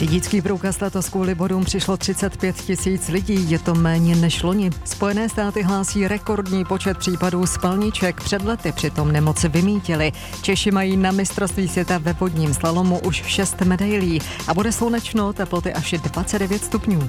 Řidičský průkaz letos kvůli bodům přišlo 35 000 lidí, je to méně než loni. Spojené státy hlásí rekordní počet případů spalniček, před lety přitom nemoc vymítili. Češi mají na mistrovství světa ve vodním slalomu už 6 medailí a bude slunečno, teploty až 29 stupňů.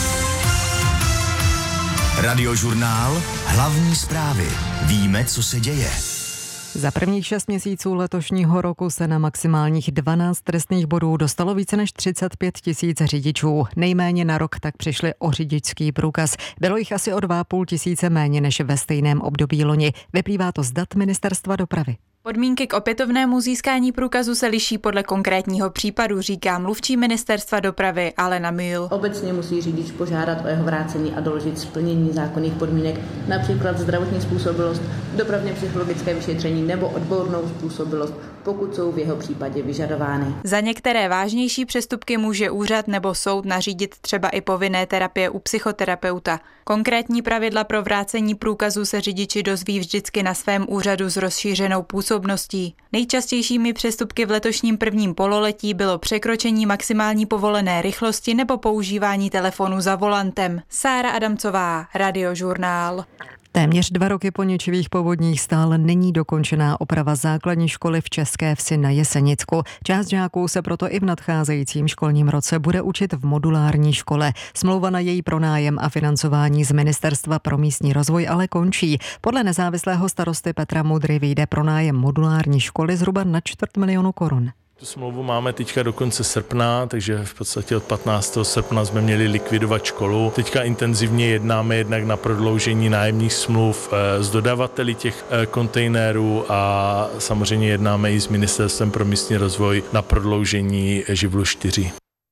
Radiožurnál, hlavní zprávy. Víme, co se děje. Za prvních 6 měsíců letošního roku se na maximálních 12 trestných bodů dostalo více než 35 000 řidičů. Nejméně na rok tak přišli o řidičský průkaz. Bylo jich asi o 2,5 tisíce méně než ve stejném období loni. Vyplývá to z dat Ministerstva dopravy. Podmínky k opětovnému získání průkazu se liší podle konkrétního případu, říká mluvčí Ministerstva dopravy Alena Mühl. Obecně musí řidič požádat o jeho vrácení a doložit splnění zákonných podmínek, například zdravotní způsobilost, dopravně psychologické vyšetření nebo odbornou způsobilost, pokud jsou v jeho případě vyžadovány. Za některé vážnější přestupky může úřad nebo soud nařídit třeba i povinné terapie u psychoterapeuta. Konkrétní pravidla pro vrácení průkazu se řidiči dozví vždycky na svém úřadu s rozšířenou působností. Nejčastějšími přestupky v letošním prvním pololetí bylo překročení maximální povolené rychlosti nebo používání telefonu za volantem. Sára Adamcová, Radiožurnál. Téměř 2 roky po ničivých povodních stále není dokončená oprava základní školy v České Vsi na Jesenicku. Část žáků se proto i v nadcházejícím školním roce bude učit v modulární škole. Smlouva na její pronájem a financování z Ministerstva pro místní rozvoj ale končí. Podle nezávislého starosty Petra Mudry vyjde pronájem modulární školy zhruba na 250 000 korun. Tu smlouvu máme teďka do konce srpna, takže v podstatě od 15. srpna jsme měli likvidovat školu. Teďka intenzivně jednáme jednak na prodloužení nájemních smluv s dodavateli těch kontejnerů a samozřejmě jednáme i s Ministerstvem pro místní rozvoj na prodloužení živlu 4.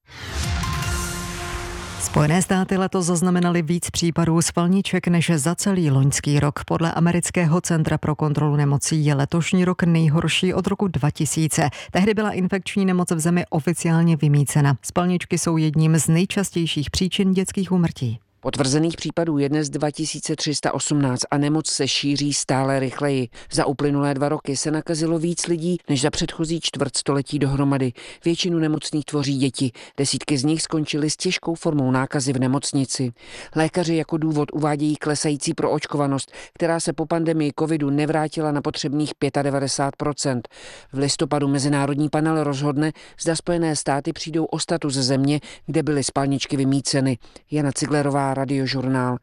Spojené státy letos zaznamenaly víc případů spalniček než za celý loňský rok. Podle Amerického centra pro kontrolu nemocí je letošní rok nejhorší od roku 2000. Tehdy byla infekční nemoc v zemi oficiálně vymýcena. Spalničky jsou jedním z nejčastějších příčin dětských úmrtí. Potvrzených případů je dnes 2318 a nemoc se šíří stále rychleji. Za uplynulé 2 roky se nakazilo víc lidí než za předchozí čtvrtstoletí dohromady. Většinu nemocných tvoří děti. Desítky z nich skončily s těžkou formou nákazy v nemocnici. Lékaři jako důvod uvádějí klesající proočkovanost, která se po pandemii covidu nevrátila na potřebných 95%. V listopadu mezinárodní panel rozhodne, zda Spojené státy přijdou o status země, kde byly spalničky vymýceny. Jana Ciglerová, Radiožurnál.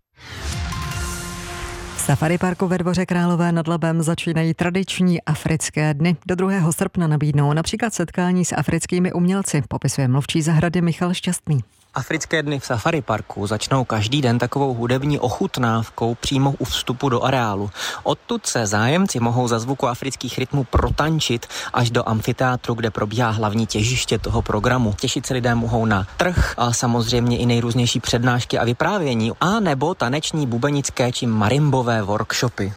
V Safari parku ve Dvoře Králové nad Labem začínají tradiční africké dny. Do 2. srpna nabídnou například setkání s africkými umělci, popisuje mluvčí zahrady Michal Šťastný. Africké dny v Safari parku začnou každý den takovou hudební ochutnávkou přímo u vstupu do areálu. Odtud se zájemci mohou za zvuku afrických rytmů protančit až do amfiteátru, kde probíhá hlavní těžiště toho programu. Těšit se lidé mohou na trh a samozřejmě i nejrůznější přednášky a vyprávění, a nebo taneční, bubenické či marimbové workshopy.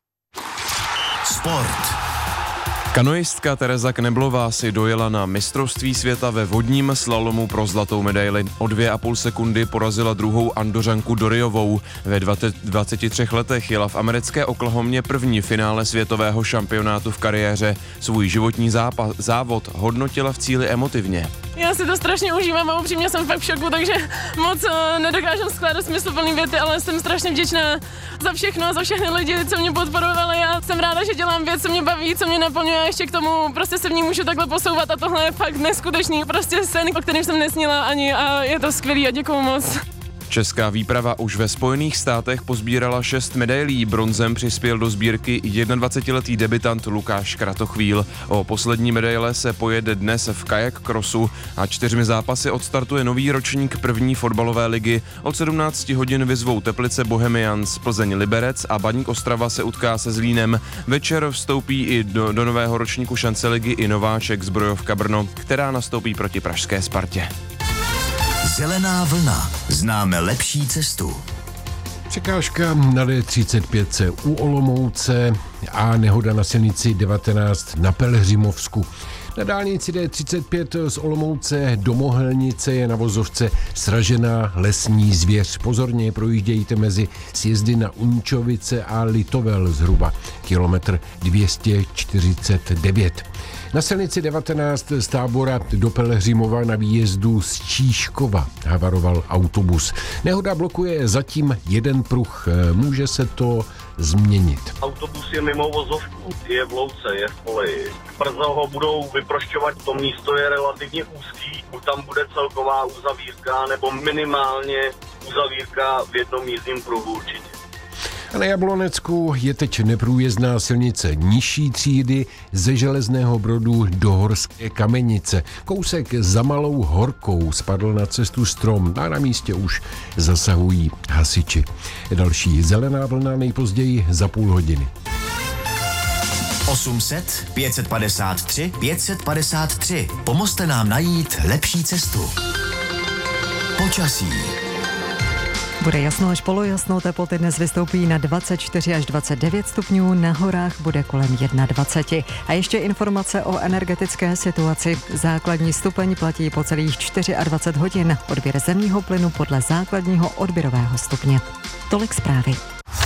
Sport. Kanoistka Tereza Kneblová si dojela na mistrovství světa ve vodním slalomu pro zlatou medaili. O 2,5 sekundy porazila druhou Andořanku Doriovou. Ve 23 letech jela v americké Oklahomě první finále světového šampionátu v kariéře. Svůj životní závod hodnotila v cíli emotivně. Já si to strašně užívám a upřímně jsem fakt v šoku, takže moc nedokážem skládat smysluplný věty, ale jsem strašně vděčná za všechno a za všechny lidi, co mě podporovali. Já jsem ráda, že dělám věc, co mě baví, co mě naplňuje, a ještě k tomu prostě se v ní můžu takhle posouvat a tohle je fakt neskutečný prostě sen, o kterém jsem nesnila ani, a je to skvělý a děkuju moc. Česká výprava už ve Spojených státech pozbírala 6 medailí. Bronzem přispěl do sbírky 21letý debutant Lukáš Kratochvíl. O poslední medaile se pojede dnes v kajak crossu a 4 zápasy odstartuje nový ročník první fotbalové ligy. Od 17 hodin vyzvou Teplice Bohemians, Plzeň Liberec a Baník Ostrava se utká se Zlínem. Večer vstoupí i do nového ročníku šance ligy i nováček Zbrojovka Brno, která nastoupí proti pražské Spartě. Zelená vlna. Známe lepší cestu. Překážka na D35 u Olomouce a nehoda na silnici 19 na Pelhřimovsku. Na dálnici D35 z Olomouce do Mohelnice je na vozovce sražená lesní zvěř. Pozorně projíždějte mezi sjezdy na Unčovice a Litovel, zhruba kilometr 249. Na silnici 19 z Tábora do Pelhřimova na výjezdu z Číškova havaroval autobus. Nehoda blokuje zatím jeden pruh. Může se to změnit. Autobus je mimo vozovku, je v louce, je v poli. Brzo ho budou vyprošťovat, to místo je relativně úzký, buď tam bude celková uzavírka, nebo minimálně uzavírka v jednom jízdním pruhu určitě. A na Jablonecku je teď neprůjezdná silnice nižší třídy ze Železného Brodu do Horské Kamenice. Kousek za Malou Horkou spadl na cestu strom a na místě už zasahují hasiči. Další zelená vlna nejpozději za půl hodiny. 800 553 553. Pomozte nám najít lepší cestu. Počasí. Bude jasno až polojasno, teploty dnes vystoupí na 24 až 29 stupňů, na horách bude kolem 21. A ještě informace o energetické situaci. Základní stupeň platí po celých 24 hodin. Odběr zemního plynu podle základního odběrového stupně. Tolik zprávy.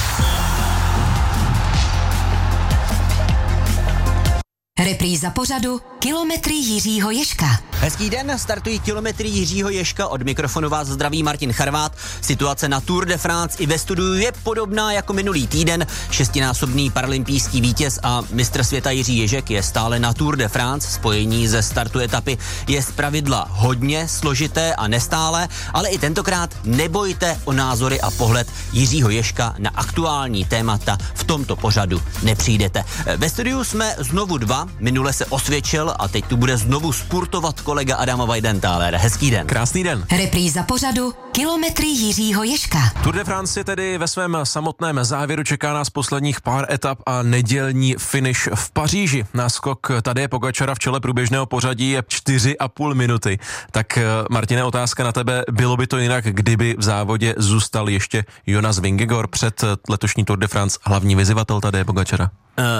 Repríza pořadu Kilometry Jiřího Ježka. Hezký den, startují Kilometry Jiřího Ježka, od mikrofonu vás zdraví Martin Charvát. Situace na Tour de France i ve studiu je podobná jako minulý týden. 6násobný paralympijský vítěz a mistr světa Jiří Ježek je stále na Tour de France. Spojení ze startu etapy je zpravidla hodně složité a nestálé, ale i tentokrát nebojte o názory a pohled Jiřího Ježka na aktuální témata v tomto pořadu nepřijdete. Ve studiu jsme znovu dva, minule se osvědčil a teď tu bude znovu spurtovat kolega Adam Weidentáler. Hezký den. Krásný den. Repríza pořadu Kilometry Jiřího Ježka. Tour de France je tedy ve svém samotném závěru, čeká nás posledních pár etap a nedělní finish v Paříži. Náskok Tadeje Pogačara v čele průběžného pořadí je 4,5 minuty. Tak Martine, otázka na tebe, bylo by to jinak, kdyby v závodě zůstal ještě Jonas Vingegaard, před letošní Tour de France hlavní vyzývatel Tadeje Pogačara?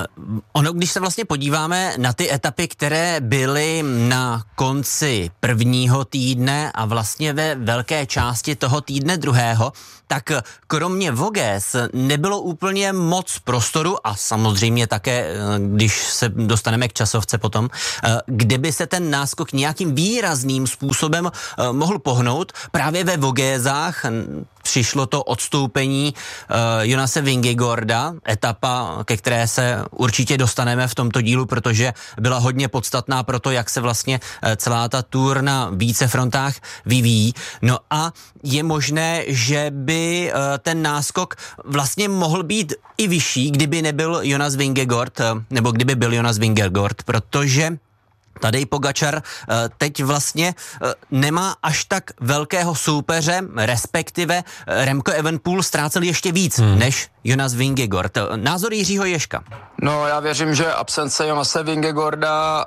Ono, když se vlastně podíváme na ty etapy, které byly na konci prvního týdne a vlastně ve velké části toho týdne druhého, tak kromě Voges nebylo úplně moc prostoru a samozřejmě také, když se dostaneme k časovce potom, kde by se ten náskok nějakým výrazným způsobem mohl pohnout. Právě ve Vogesách přišlo to odstoupení Jonase Vingegaarda, etapa, ke které se určitě dostaneme v tomto dílu, protože byla hodně podstatná pro to, jak se vlastně celá ta tour na více frontách vyvíjí. No a je možné, že by ten náskok vlastně mohl být i vyšší, kdyby nebyl Jonas Vingegaard, nebo kdyby byl Jonas Vingegaard, protože Tadej Pogačar teď vlastně nemá až tak velkého soupeře, respektive Remco Evenepoel ztrácel ještě víc než Jonas Vingegaard. Názor Jiřího Ježka. No, já věřím, že absence Jonase Vingegaarda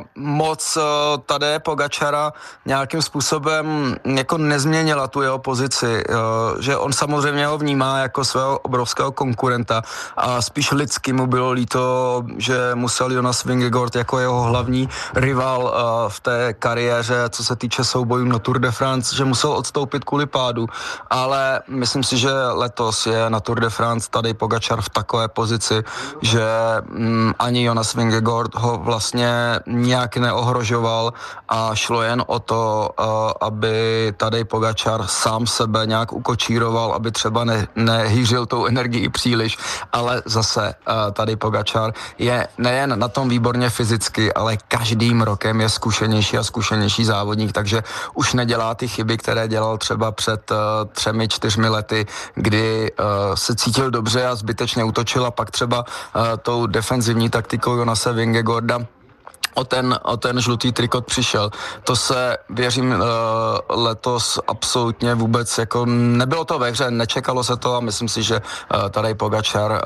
moc Tadeje Pogačara nějakým způsobem jako nezměnila tu jeho pozici, že on samozřejmě ho vnímá jako svého obrovského konkurenta a spíš lidsky mu bylo líto, že musel Jonas Vingegaard jako jeho hlavní rival v té kariéře, co se týče soubojů na Tour de France, že musel odstoupit kvůli pádu, ale myslím si, že letos je na Tour de France Tadej Pogačar v takové pozici, že ani Jonas Vingegaard ho vlastně nějak neohrožoval a šlo jen o to, aby Tadej Pogačar sám sebe nějak ukočíroval, aby třeba nehýřil tou energii příliš, ale zase Tadej Pogačar je nejen na tom výborně fyzicky, ale každým rokem je zkušenější a zkušenější závodník, takže už nedělá ty chyby, které dělal třeba před 3-4 lety, kdy se cítil dobře a zbytečně útočil a pak třeba tou defenzivní taktikou Jonase Vingegaarda o ten žlutý trikot přišel. To se, věřím, letos absolutně vůbec jako nebylo to ve hře, nečekalo se to a myslím si, že Tadej Pogačar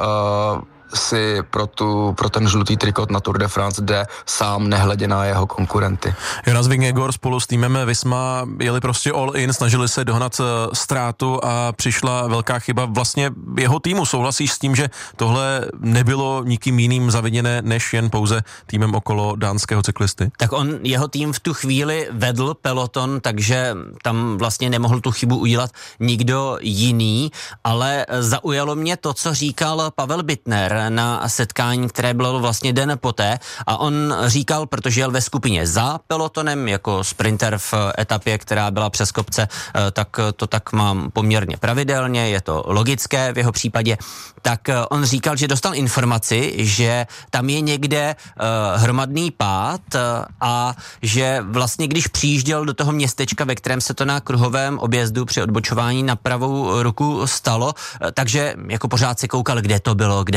si pro ten žlutý trikot na Tour de France jde sám, nehledě na jeho konkurenty. Jonas Vingegaard spolu s týmem Visma jeli prostě all in, snažili se dohnat ztrátu a přišla velká chyba vlastně jeho týmu. Souhlasíš s tím, že tohle nebylo nikým jiným zaviněné, než jen pouze týmem okolo dánského cyklisty? Tak jeho tým v tu chvíli vedl peloton, takže tam vlastně nemohl tu chybu udělat nikdo jiný, ale zaujalo mě to, co říkal Pavel Bittner na setkání, které bylo vlastně den poté a on říkal, protože jel ve skupině za pelotonem jako sprinter v etapě, která byla přes kopce, tak to tak mám poměrně pravidelně, je to logické v jeho případě, tak on říkal, že dostal informaci, že tam je někde hromadný pád a že vlastně když přijížděl do toho městečka, ve kterém se to na kruhovém objezdu při odbočování na pravou ruku stalo, takže jako pořád se koukal, kde to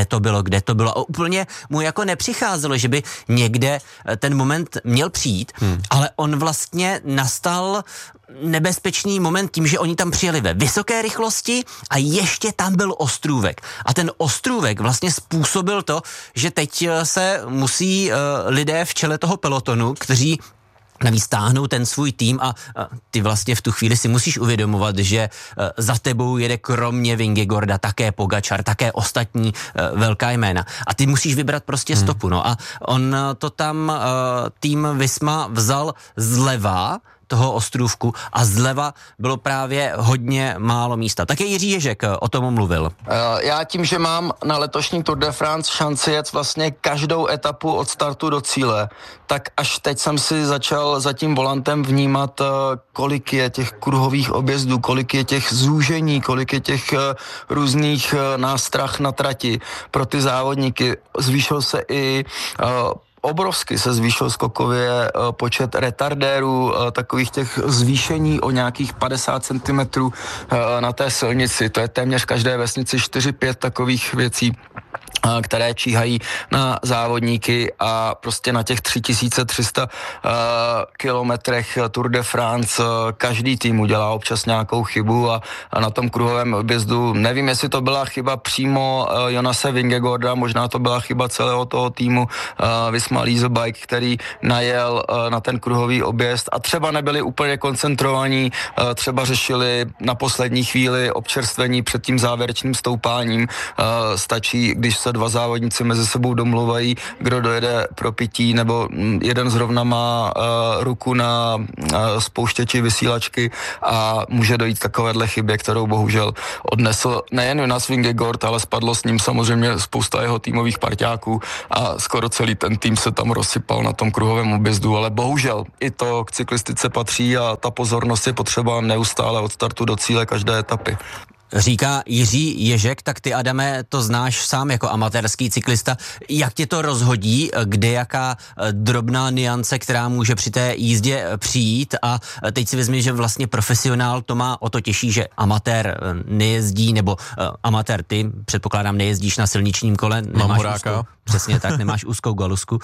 bylo a úplně mu jako nepřicházelo, že by někde ten moment měl přijít, ale on vlastně nastal nebezpečný moment tím, že oni tam přijeli ve vysoké rychlosti a ještě tam byl ostrůvek. A ten ostrůvek vlastně způsobil to, že teď se musí lidé v čele toho pelotonu, kteří navíc táhnou ten svůj tým a ty vlastně v tu chvíli si musíš uvědomovat, že za tebou jede kromě Vingegaarda také Pogačar, také ostatní velká jména. A ty musíš vybrat prostě stopu. No a on to tam tým Visma vzal zleva toho ostrůvku a zleva bylo právě hodně málo místa. Také Jiří Ježek o tom mluvil. Já tím, že mám na letošní Tour de France šanci jet vlastně každou etapu od startu do cíle, tak až teď jsem si začal za tím volantem vnímat, kolik je těch kruhových objezdů, kolik je těch zúžení, kolik je těch různých nástrah na trati pro ty závodníky. Zvýšil se i obrovsky se zvýšil skokově počet retardérů, takových těch zvýšení o nějakých 50 cm na té silnici. To je téměř v každé vesnici 4-5 takových věcí, které číhají na závodníky a prostě na těch 3300 kilometrech Tour de France každý tým udělá občas nějakou chybu a na tom kruhovém objezdu, nevím, jestli to byla chyba přímo Jonase Vingegaarda, možná to byla chyba celého toho týmu Visma Lease Bike, který najel na ten kruhový objezd a třeba nebyli úplně koncentrovaní, třeba řešili na poslední chvíli občerstvení před tím závěrečným stoupáním. Stačí, když se dva závodníci mezi sebou domluvají, kdo dojede pro pití, nebo jeden zrovna má ruku na spouštěči vysílačky a může dojít takovéhle chybě, kterou bohužel odnesl nejen Jonas Vingegaard, ale spadlo s ním samozřejmě spousta jeho týmových parťáků a skoro celý ten tým se tam rozsypal na tom kruhovém objezdu, ale bohužel i to k cyklistice patří a ta pozornost je potřeba neustále od startu do cíle každé etapy. Říká Jiří Ježek, tak ty, Adame, to znáš sám jako amatérský cyklista. Jak tě to rozhodí, kde jaká drobná nuance, která může při té jízdě přijít a teď si vezmi, že vlastně profesionál to má o to těžší, že amatér nejezdí, nebo amatér ty, předpokládám, nejezdíš na silničním kole. Mám horáka. Přesně tak, nemáš úzkou galusku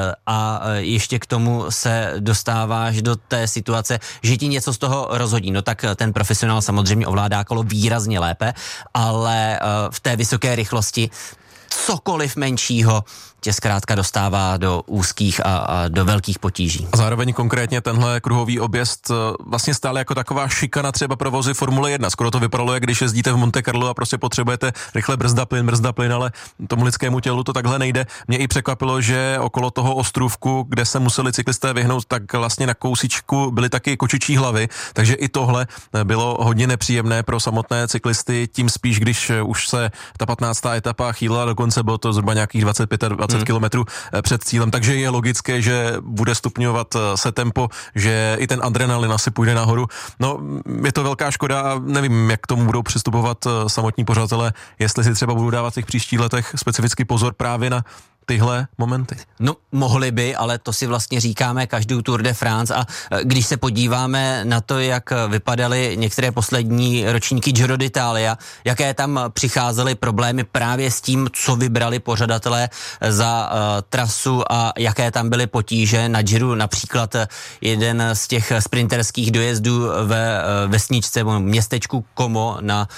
a ještě k tomu se dostáváš do té situace, že ti něco z toho rozhodí. No tak ten profesionál samozřejmě ovládá kolo výrazně lépe, ale v té vysoké rychlosti cokoliv menšího tě zkrátka dostává do úzkých a do velkých potíží. A zároveň konkrétně tenhle kruhový objezd vlastně stál jako taková šikana třeba pro vozy Formule 1. Skoro to vypadalo, jak když jezdíte v Monte Carlo a prostě potřebujete rychle brzda plyn, ale tomu lidskému tělu to takhle nejde. Mě i překvapilo, že okolo toho ostrůvku, kde se museli cyklisté vyhnout, tak vlastně na kousíčku byly taky kočičí hlavy, takže i tohle bylo hodně nepříjemné pro samotné cyklisty, tím spíš, když už se ta 15. etapa chýlila, dokonce bylo to zhruba nějakých 25 kilometrů před cílem, takže je logické, že bude stupňovat se tempo, že i ten adrenalin asi půjde nahoru. No, je to velká škoda a nevím, jak k tomu budou přistupovat samotní pořadatelé, jestli si třeba budou dávat v těch příštích letech specifický pozor právě na tyhle momenty. No, mohli by, ale to si vlastně říkáme každou Tour de France a když se podíváme na to, jak vypadaly některé poslední ročníky Giro d'Italia, jaké tam přicházely problémy právě s tím, co vybrali pořadatelé za trasu a jaké tam byly potíže na Giro, například jeden z těch sprinterských dojezdů ve vesničce, městečku Como na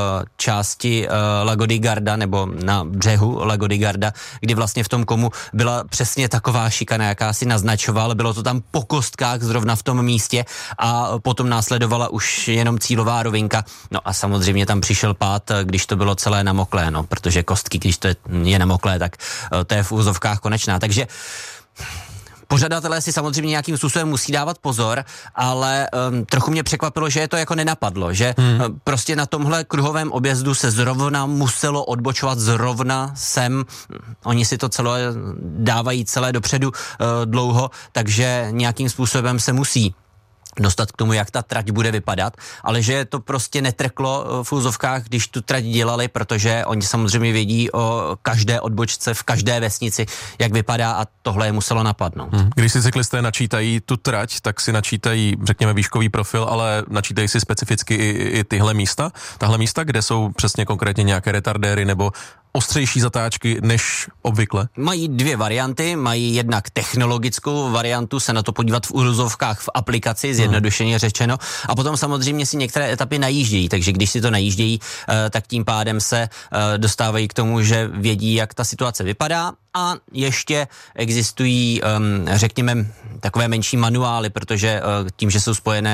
části Lago di Garda, nebo na břehu Lago di Garda, kdy vlastně v tom Komu byla přesně taková šikana, jaká si naznačoval, bylo to tam po kostkách zrovna v tom místě a potom následovala už jenom cílová rovinka. No a samozřejmě tam přišel pád, když to bylo celé namoklé, no, protože kostky, když to je namoklé, tak to je v úzovkách konečná. Takže Pořadatelé si samozřejmě nějakým způsobem musí dávat pozor, ale trochu mě překvapilo, že je to jako nenapadlo, že prostě na tomhle kruhovém objezdu se zrovna muselo odbočovat zrovna sem. Oni si to celé dávají celé dopředu dlouho, takže nějakým způsobem se musí dostat k tomu, jak ta trať bude vypadat, ale že to prostě netrklo v úzovkách, když tu trať dělali, protože oni samozřejmě vědí o každé odbočce v každé vesnici, jak vypadá a tohle je muselo napadnout. Když si cyklisté načítají tu trať, tak si načítají, řekněme, výškový profil, ale načítají si specificky i tahle místa, kde jsou přesně konkrétně nějaké retardéry nebo ostřejší zatáčky než obvykle? Mají dvě varianty, mají jednak technologickou variantu, se na to podívat v úzovkách v aplikaci, zjednodušeně řečeno, a potom samozřejmě si některé etapy najíždějí, takže když si to najíždějí, tak tím pádem se dostávají k tomu, že vědí, jak ta situace vypadá. A ještě existují, řekněme, takové menší manuály, protože tím, že jsou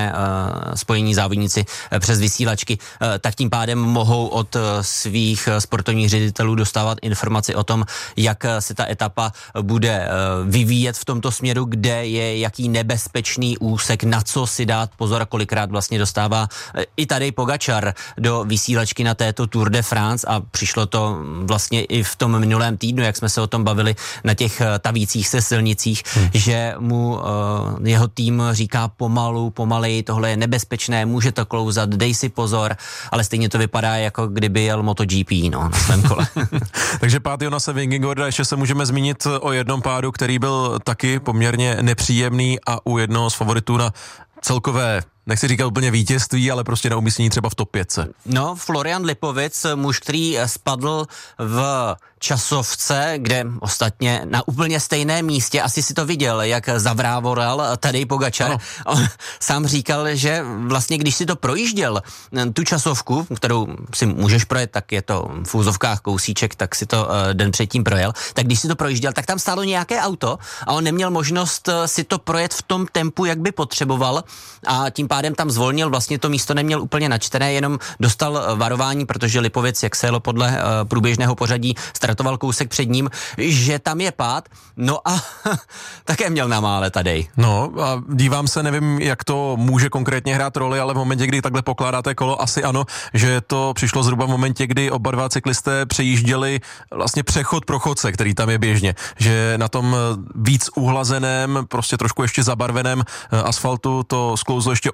spojení závodníci přes vysílačky, tak tím pádem mohou od svých sportovních ředitelů dostávat informaci o tom, jak se ta etapa bude vyvíjet v tomto směru, kde je jaký nebezpečný úsek, na co si dát pozor a kolikrát vlastně dostává i tady Pogačar do vysílačky na této Tour de France a přišlo to vlastně i v tom minulém týdnu, jak jsme se o tom bavili na těch tavících se silnicích, že mu jeho tým říká pomaleji, tohle je nebezpečné, může to klouzat, dej si pozor, ale stejně to vypadá, jako kdyby jel MotoGP, na svém kole. Takže pád Jonase Vingegaarda, ještě se můžeme zmínit o jednom pádu, který byl taky poměrně nepříjemný a u jednoho z favoritů na celkové, nechci říkat úplně vítězství, ale prostě na umístění třeba v top 5. No, Florian Lipovic, muž, který spadl v časovce, kde ostatně na úplně stejném místě, asi si to viděl, jak zavrávoral Tadej Pogačar. On sám říkal, že vlastně když si to projížděl, tu časovku, kterou si můžeš projet, tak je to v úzovkách kousíček, tak si to den předtím projel, tak když si to projížděl, tak tam stálo nějaké auto a on neměl možnost si to projet v tom tempu, jak by potřeboval a tím pádem tam zvolnil, vlastně to místo neměl úplně načtené, jenom dostal varování, protože Lipovic, jak se jelo podle průběžného pořadí, startoval kousek před ním, že tam je pád, no a také měl na mále Tadej. No a dívám se, nevím, jak to může konkrétně hrát roli, ale v momentě, kdy takhle pokládáte kolo, asi ano, že to přišlo zhruba v momentě, kdy oba dva cyklisté přejížděli vlastně přechod pro chodce, který tam je běžně, že na tom víc uhlazeném, prostě trošku ještě zabarveném asfaltu to sklouzlo ještě